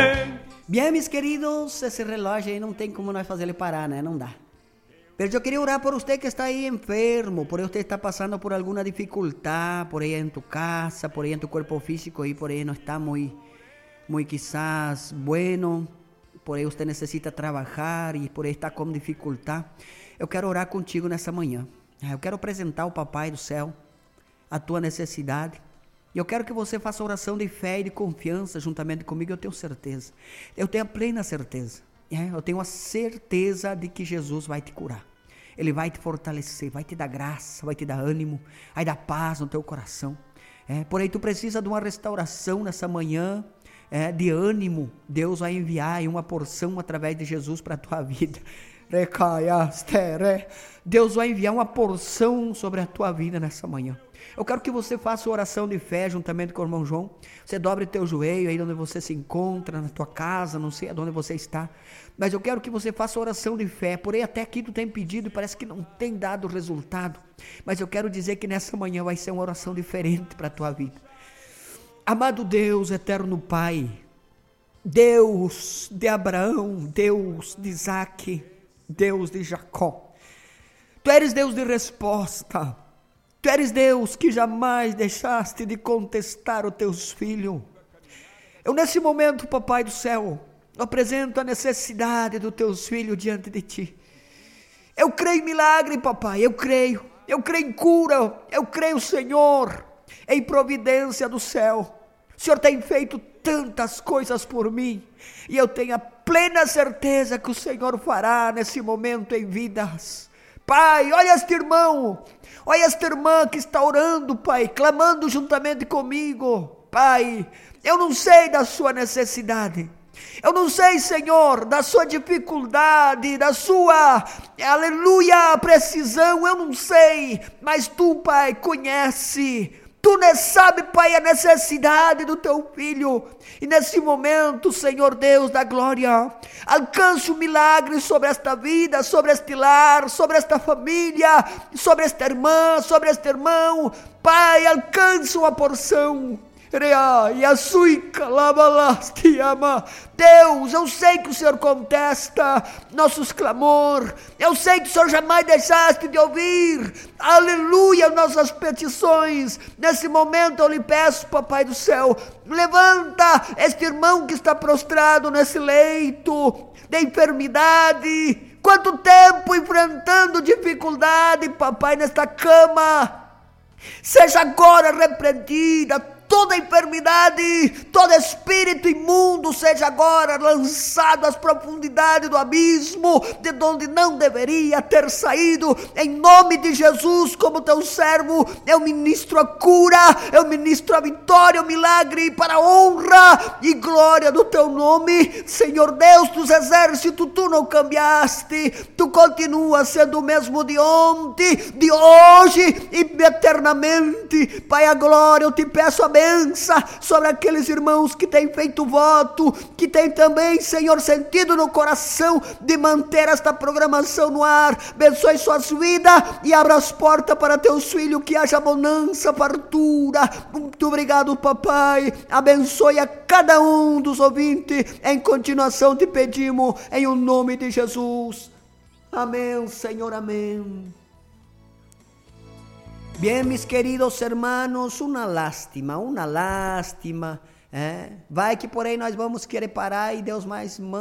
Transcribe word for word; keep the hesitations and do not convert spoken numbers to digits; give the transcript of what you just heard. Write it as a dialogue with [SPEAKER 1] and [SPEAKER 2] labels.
[SPEAKER 1] Bem, meus queridos, esse relógio aí não tem como nós fazer ele parar, né? Não dá. Mas eu queria orar por você que está aí enfermo, por aí você está passando por alguma dificuldade, por aí em tu casa, por aí em tu corpo físico, e por aí não está muito, muito quizás bueno, por aí você necessita trabalhar e por aí está com dificuldade. Eu quero orar contigo nessa manhã. Eu quero apresentar ao Papai do Céu a tua necessidade. E eu quero que você faça oração de fé e de confiança juntamente comigo. Eu tenho certeza, eu tenho a plena certeza, é, eu tenho a certeza de que Jesus vai te curar. Ele vai te fortalecer, vai te dar graça, vai te dar ânimo, vai dar paz no teu coração. É, porém, tu precisa de uma restauração nessa manhã, é, de ânimo. Deus vai enviar uma porção através de Jesus para a tua vida. Deus vai enviar uma porção sobre a tua vida nessa manhã. Eu quero que você faça oração de fé juntamente com o irmão João. Você dobre teu joelho aí onde você se encontra, na tua casa, não sei onde você está. Mas eu quero que você faça oração de fé. Porém, até aqui tu tem pedido e parece que não tem dado resultado. Mas eu quero dizer que nessa manhã vai ser uma oração diferente para a tua vida. Amado Deus, eterno Pai, Deus de Abraão, Deus de Isaac, Deus de Jacó. Tu eres Deus de resposta. Tu eres Deus que jamais deixaste de contestar os teus filhos. Eu nesse momento, Papai do Céu, apresento a necessidade dos teus filhos diante de ti. Eu creio em milagre, Papai, eu creio. Eu creio em cura, eu creio, Senhor, em providência do céu. O Senhor tem feito tantas coisas por mim, e eu tenho a plena certeza que o Senhor fará nesse momento em vidas. Pai, olha este irmão, olha esta irmã que está orando, Pai, clamando juntamente comigo. Pai, eu não sei da sua necessidade, eu não sei, Senhor, da sua dificuldade, da sua, aleluia, precisão, eu não sei, mas Tu, Pai, conhece. Tu ne sabe, Pai, a necessidade do teu filho. E nesse momento, Senhor Deus da glória, alcance o milagre sobre esta vida, sobre este lar, sobre esta família, sobre esta irmã, sobre este irmão. Pai, alcance uma porção. Deus, eu sei que o Senhor contesta nossos clamor, eu sei que o Senhor jamais deixaste de ouvir, aleluia, nossas petições. Nesse momento eu lhe peço, Papai do Céu, levanta este irmão que está prostrado nesse leito de enfermidade. Quanto tempo enfrentando dificuldade, Papai, nesta cama. Seja agora repreendida toda enfermidade, todo espírito imundo, seja agora lançado às profundidades do abismo, de onde não deveria ter saído. Em nome de Jesus, como teu servo, eu ministro a cura, eu ministro a vitória, o milagre, para a honra e glória do teu nome. Senhor Deus dos exércitos, tu não cambiaste, tu continuas sendo o mesmo de ontem, de hoje e eternamente. Pai, a glória, eu te peço a bênção sobre aqueles irmãos que têm feito voto, que têm também, Senhor, sentido no coração de manter esta programação no ar. Abençoe suas vidas e abra as portas para teus filhos, que haja bonança, fartura. Muito obrigado, Papai. Abençoe a cada um dos ouvintes. Em continuação te pedimos em o nome de Jesus. Amém, Senhor, amém. Bien, mis queridos hermanos, uma lástima, uma lástima, é? Vai que por aí nós vamos querer parar e Deus mais manda